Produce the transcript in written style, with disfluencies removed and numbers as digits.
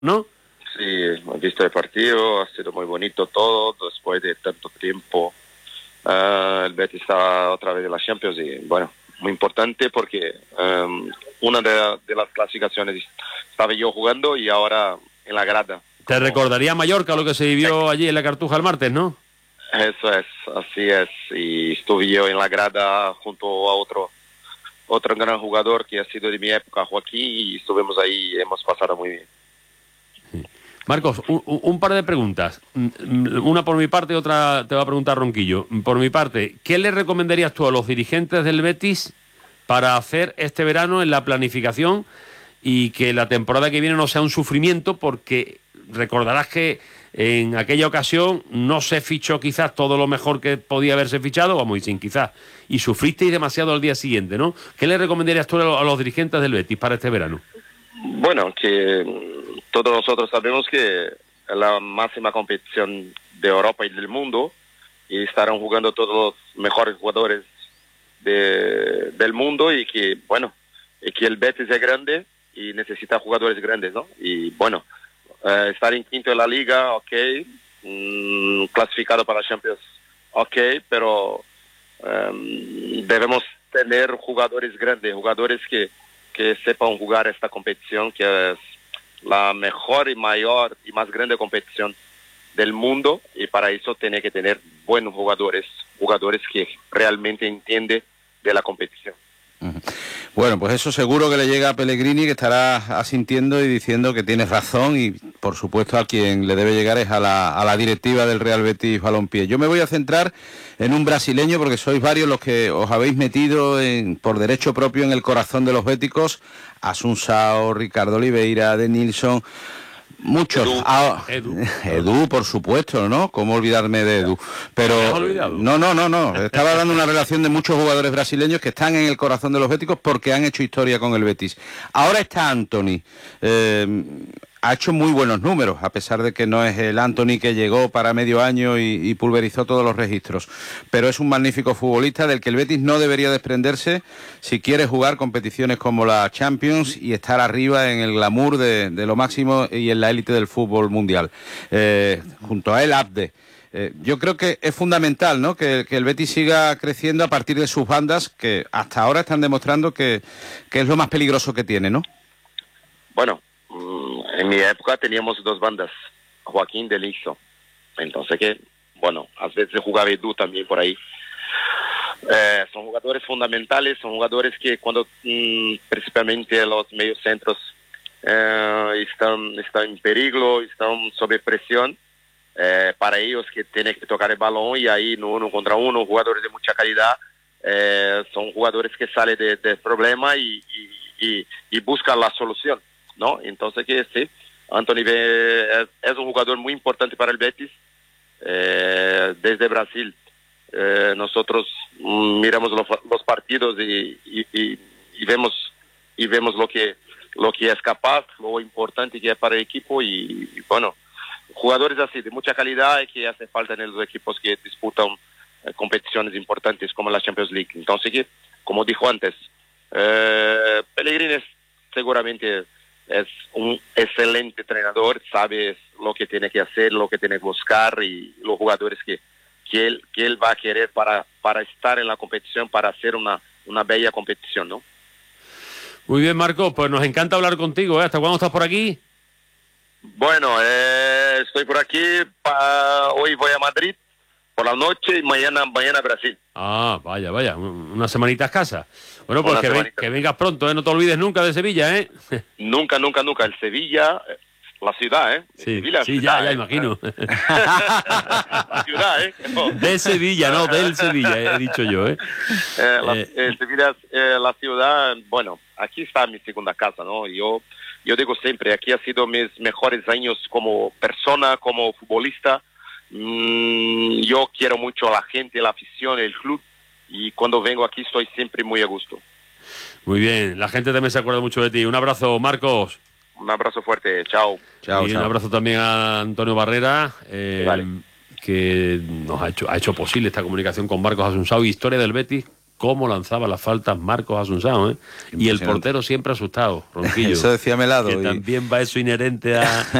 ¿no? Sí, he visto el partido, ha sido muy bonito todo, después de tanto tiempo. El Betis está otra vez en la Champions y bueno, muy importante porque una de las clasificaciones estaba yo jugando y ahora en la grada. Te recordaría Mallorca lo que se vivió allí en la Cartuja el martes, ¿no? Eso es, así es. Y estuve yo en la grada junto a otro gran jugador que ha sido de mi época, Joaquín, y estuvimos ahí y hemos pasado muy bien. Marcos, un par de preguntas. Una por mi parte y otra te va a preguntar Ronquillo. Por mi parte, ¿qué le recomendarías tú a los dirigentes del Betis para hacer este verano en la planificación y que la temporada que viene no sea un sufrimiento? Porque recordarás que en aquella ocasión no se fichó quizás todo lo mejor que podía haberse fichado, vamos, y sin quizás, y sufristeis demasiado al día siguiente, ¿no? ¿Qué le recomendarías tú a los dirigentes del Betis para este verano? Bueno, que todos nosotros sabemos que es la máxima competición de Europa y del mundo y estarán jugando todos los mejores jugadores del mundo y que, bueno, y que el Betis es grande y necesita jugadores grandes, ¿no? Y bueno, estar en quinto en la liga, ok, clasificado para la Champions, ok, pero debemos tener jugadores grandes, jugadores que sepan jugar esta competición, que es la mejor y mayor y más grande competición del mundo, y para eso tiene que tener buenos jugadores que realmente entienden de la competición. Bueno, pues eso seguro que le llega a Pellegrini, que estará asintiendo y diciendo que tienes razón, y por supuesto a quien le debe llegar es a la directiva del Real Betis Balompié. Yo me voy a centrar en un brasileño porque sois varios los que os habéis metido por derecho propio en el corazón de los béticos: Assunção, Ricardo Oliveira, Denilson. Muchos. Edu, por supuesto, ¿no? ¿Cómo olvidarme de Edu? Pero no. Estaba dando una relación de muchos jugadores brasileños que están en el corazón de los béticos porque han hecho historia con el Betis. Ahora está Antony. Ha hecho muy buenos números, a pesar de que no es el Antony que llegó para medio año y pulverizó todos los registros. Pero es un magnífico futbolista del que el Betis no debería desprenderse si quiere jugar competiciones como la Champions y estar arriba en el glamour de lo máximo y en la élite del fútbol mundial. Junto a él, Abde. Yo creo que es fundamental, ¿no?, que el Betis siga creciendo a partir de sus bandas, que hasta ahora están demostrando que es lo más peligroso que tiene, ¿no? Bueno, en mi época teníamos dos bandas, Joaquín, Denilson. Entonces que, bueno, a veces jugaba Edu también por ahí. Son jugadores fundamentales, son jugadores que cuando principalmente los mediocentros están en peligro, están sob presión, para ellos que tienen que tocar el balón y ahí no uno contra uno, jugadores de mucha calidad, son jugadores que salen del problema y buscan la solución, ¿no? Entonces que sí, Antony es un jugador muy importante para el Betis. Desde Brasil nosotros miramos los partidos y vemos lo que es capaz, lo importante que es para el equipo y bueno, jugadores así de mucha calidad y que hace falta en los equipos que disputan competiciones importantes como la Champions League. Entonces que, como dijo antes, Pellegrini seguramente es un excelente entrenador, sabe lo que tiene que hacer, lo que tiene que buscar y los jugadores que él va a querer para estar en la competición, para hacer una bella competición, ¿no? Muy bien, Marcos, pues nos encanta hablar contigo, ¿eh? ¿Hasta cuándo estás por aquí? Bueno, estoy por aquí, hoy voy a Madrid por la noche y mañana a Brasil. Ah, vaya, una semanita escasa. Bueno, pues que vengas pronto, ¿eh? No te olvides nunca de Sevilla, ¿eh? Nunca. El Sevilla, la ciudad, ¿eh? Sí, Sevilla, sí, ciudad, ya imagino. La ciudad, ¿eh? No. De Sevilla, no, del Sevilla, he dicho yo, ¿eh? Sevilla, la ciudad, bueno, aquí está mi segunda casa, ¿no? Yo digo siempre, aquí ha sido mis mejores años como persona, como futbolista. Yo quiero mucho a la gente, la afición, el club, y cuando vengo aquí estoy siempre muy a gusto. Muy bien, la gente también se acuerda mucho de ti. Un abrazo, Marcos. Un abrazo fuerte, chao. Y un abrazo también a Antonio Barrera, vale, que nos ha hecho posible esta comunicación con Marcos Assunção, historia del Betis cómo lanzaba las faltas Marcos Asunción, ¿eh? Y el portero siempre asustado, Ronquillo. Eso decía Melado. Que también va eso inherente a